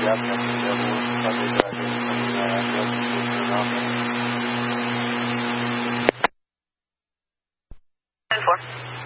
gap message है वो उसका देख रहा है समझ में आया नाम है